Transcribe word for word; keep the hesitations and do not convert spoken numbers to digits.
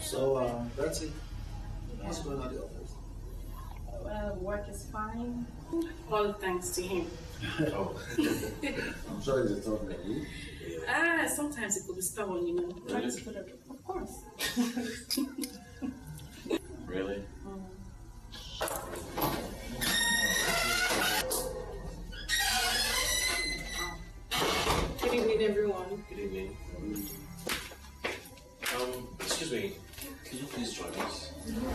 So um, that's it. What's going on at the office? Well, work is fine. All thanks to him. Oh, I'm sure he's a tough man. Ah, sometimes it could be stubborn, you know. Really? Try to put it- Of course. Really? Mm. Good evening, everyone. Good evening. Um, excuse me, can you please join us?